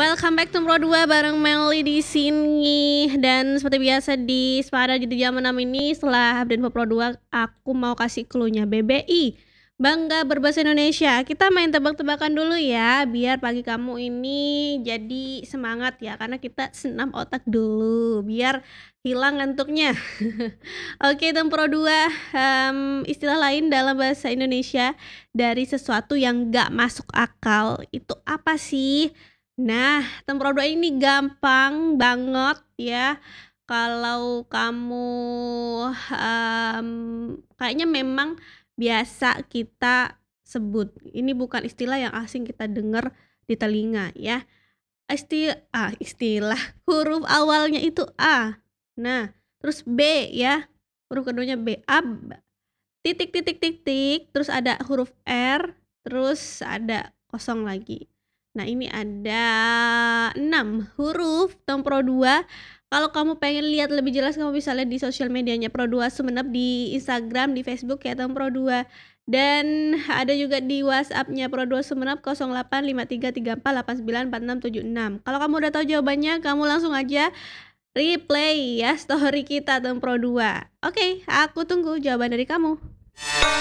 Welcome back to Pro 2 bareng Melly di sini. Dan seperti biasa di Sepada Jadi Jam 6 ini, setelah update Pro 2, aku mau kasih clue-nya. BBI, bangga berbahasa Indonesia. Kita main tebak-tebakan dulu ya, biar pagi kamu ini jadi semangat ya, karena kita senam otak dulu biar hilang ngantuknya. Oke, Pro 2, istilah lain dalam bahasa Indonesia dari sesuatu yang gak masuk akal itu apa sih? Nah, Tempro 2 ini gampang banget ya. Kalau kamu kayaknya memang biasa kita sebut. Ini bukan istilah yang asing kita dengar di telinga ya. Istilah huruf awalnya itu A. Nah, terus B ya. Huruf keduanya B. Titik titik titik, terus ada huruf R, terus ada kosong lagi. Nah, ini ada 6 huruf Pro 2. Kalau kamu pengen lihat lebih jelas, kamu bisa lihat di sosial medianya Pro 2 Sumeneb, di Instagram, di Facebook ya Pro 2. Dan ada juga di WhatsApp-nya Pro 2 Sumeneb 085334894676. Kalau kamu udah tahu jawabannya, kamu langsung aja replay ya story kita Pro 2. Oke, aku tunggu jawaban dari kamu.